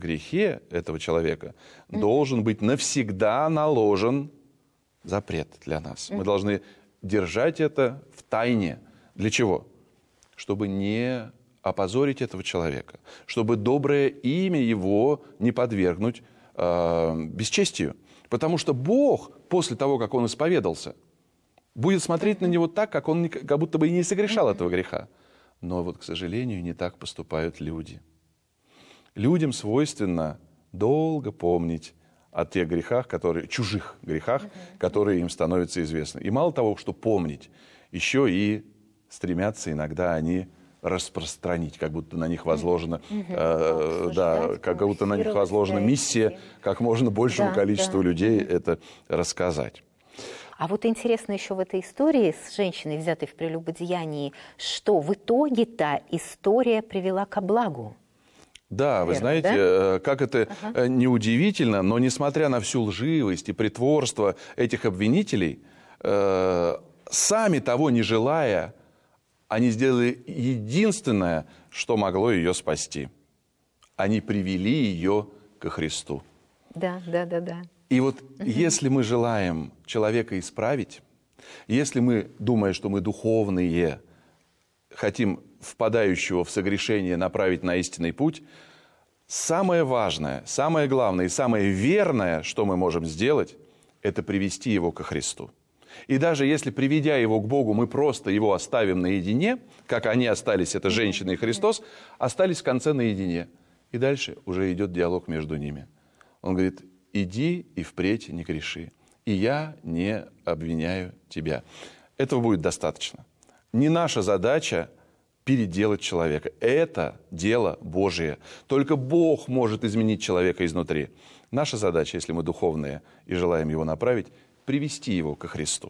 грехе этого человека должен быть навсегда наложен запрет для нас. Мы должны держать это в тайне. Для чего? Чтобы не опозорить этого человека, чтобы доброе имя его не подвергнуть бесчестию. Потому что Бог, после того, как он исповедался, будет смотреть на него так, как он как будто бы и не согрешал этого греха. Но вот, к сожалению, не так поступают люди. Людям свойственно долго помнить о тех грехах, чужих грехах, которые им становятся известны. И мало того, что помнить, еще и стремятся иногда они распространить, как будто на них возложена, как будто на них возложена миссия, как можно большему количеству людей это рассказать. А вот интересно еще в этой истории с женщиной, взятой в прелюбодеянии, что в итоге-то история привела ко благу. Да, вы знаете, как это неудивительно, но несмотря на всю лживость и притворство этих обвинителей, сами того не желая, они сделали единственное, что могло ее спасти. Они привели ее ко Христу. Да. И вот если мы желаем человека исправить, если мы, думая, что мы духовные, хотим впадающего в согрешение направить на истинный путь, самое важное, самое главное и самое верное, что мы можем сделать, это привести его ко Христу. И даже если, приведя его к Богу, мы просто его оставим наедине, как они остались, эта женщина и Христос, остались в конце наедине. И дальше уже идет диалог между ними. Он говорит: иди и впредь не греши, и я не обвиняю тебя. Этого будет достаточно. Не наша задача переделать человека. Это дело Божие. Только Бог может изменить человека изнутри. Наша задача, если мы духовные и желаем его направить, привести его ко Христу.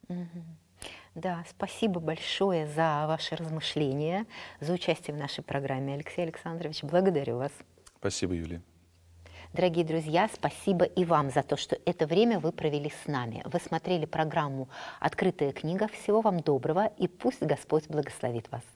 Да, спасибо большое за ваши размышления, за участие в нашей программе. Алексей Александрович, благодарю вас. Спасибо, Юлия. Дорогие друзья, спасибо и вам за то, что это время вы провели с нами. Вы смотрели программу «Открытая книга». Всего вам доброго, и пусть Господь благословит вас.